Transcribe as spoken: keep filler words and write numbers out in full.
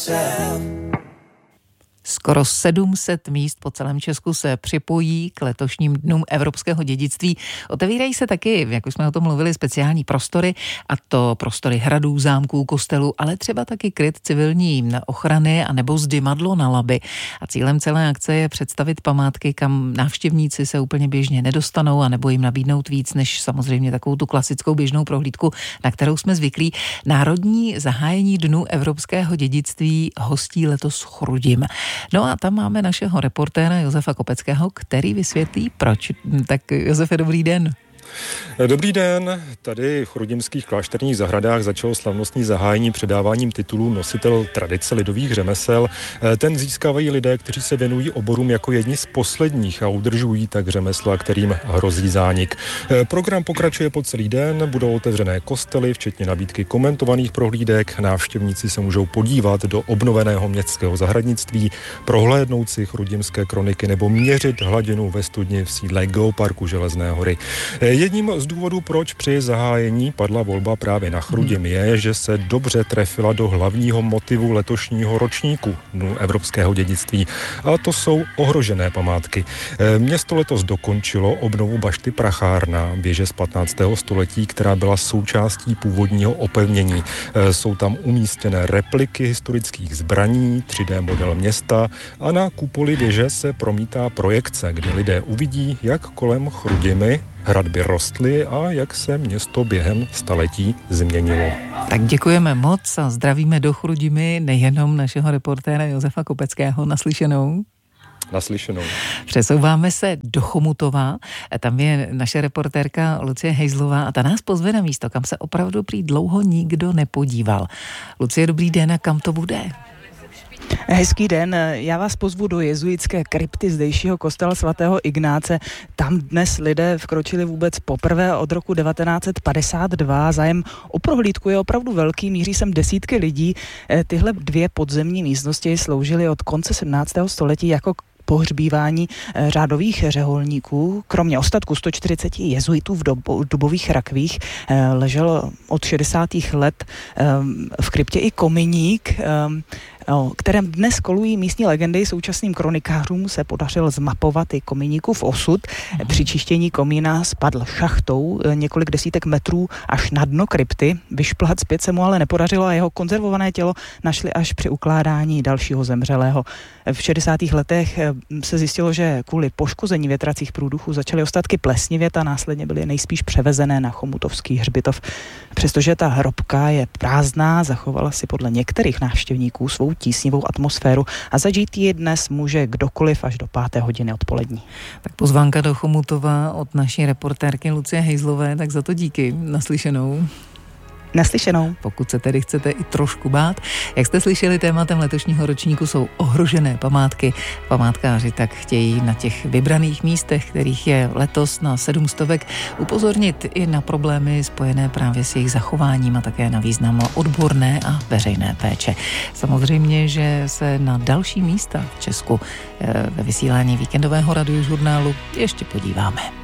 Skoro sedm set míst po celém Česku se připojí k letošním dnům evropského dědictví. Otevírají se taky, jak už jsme o tom mluvili, speciální prostory, a to prostory hradů, zámků, kostelů, ale třeba taky kryt civilní ochrany a nebo zdymadlo na Labi. A cílem celé akce je představit památky, kam návštěvníci se úplně běžně nedostanou, a nebo jim nabídnout víc než samozřejmě takovou tu klasickou běžnou prohlídku, na kterou jsme zvyklí. Národní zahájení dnů evropského dědictví hostí letos Chrudim. No a tam máme našeho reportéra Josefa Kopeckého, který vysvětlí proč. Tak Josefe, dobrý den. Dobrý den. Tady v chrudimských klášterních zahradách začalo slavnostní zahájení předáváním titulů nositel tradice lidových řemesel. Ten získávají lidé, kteří se věnují oborům jako jedni z posledních a udržují tak řemesla, kterým hrozí zánik. Program pokračuje po celý den, budou otevřené kostely, včetně nabídky komentovaných prohlídek. Návštěvníci se můžou podívat do obnoveného městského zahradnictví, prohlédnout si chrudimské kroniky nebo měřit hladinu ve studni v sídle Geoparku Železné hory. Jedním z důvodů, proč při zahájení padla volba právě na Chrudim, je, že se dobře trefila do hlavního motivu letošního ročníku Dnů evropského dědictví. A to jsou ohrožené památky. Město letos dokončilo obnovu bašty Prachárna, věže z patnáctého století, která byla součástí původního opevnění. Jsou tam umístěné repliky historických zbraní, tři dé model města a na kupoli věže se promítá projekce, kde lidé uvidí, jak kolem Chrudimi hradby rostly a jak se město během staletí změnilo. Tak děkujeme moc a zdravíme do Chrudimi nejenom našeho reportéra Josefa Kopeckého. Naslyšenou. Naslyšenou. Přesouváme se do Chomutova. Tam je naše reportérka Lucie Hejzlová a ta nás pozve na místo, kam se opravdu prý dlouho nikdo nepodíval. Lucie, dobrý den, a kam to bude? Hezký den, já vás pozvu do jezuitské krypty zdejšího kostela svatého Ignáce. Tam dnes lidé vkročili vůbec poprvé od roku devatenáct set padesát dva. Zájem o prohlídku je opravdu velký, míří sem desítky lidí. Tyhle dvě podzemní místnosti sloužily od konce sedmnáctého století jako pohřbívání řádových řeholníků. Kromě ostatku sto čtyřicet jezuitů v dobo, dubových rakvích ležel od šedesátých let v kryptě i kominík, o kterém dnes kolují místní legendy. Současným kronikářům se podařilo zmapovat i kominíkův osud. Při čištění komína spadl šachtou několik desítek metrů až na dno krypty. Vyšplhat zpět se mu ale nepodařilo a jeho konzervované tělo našli až při ukládání dalšího zemřelého. V šedesátých letech se zjistilo, že kvůli poškození větracích průduchů začaly ostatky plesnivět a následně byly nejspíš převezené na chomutovský hřbitov. Přestože ta hrobka je prázdná, zachovala si podle některých návštěvníků svou tísnivou atmosféru a zažít ji dnes může kdokoliv až do páté hodiny odpolední. Tak pozvánka do Chomutova od naší reportérky Lucie Hejzlové, tak za to díky. Naslyšenou. Naslyšenou. Pokud se tedy chcete i trošku bát. Jak jste slyšeli, tématem letošního ročníku jsou ohrožené památky. Památkáři tak chtějí na těch vybraných místech, kterých je letos na sedm stovek, upozornit i na problémy spojené právě s jejich zachováním a také na význam odborné a veřejné péče. Samozřejmě, že se na další místa v Česku ve vysílání víkendového radiožurnálu ještě podíváme.